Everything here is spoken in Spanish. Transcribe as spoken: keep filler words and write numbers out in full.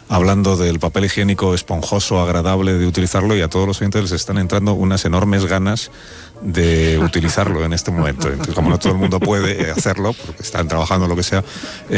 hablando del papel higiénico esponjoso, agradable de utilizarlo, y a todos los oyentes les están entrando unas enormes ganas de utilizarlo en este momento. Entonces, como no todo el mundo puede hacerlo, porque están trabajando, lo que sea,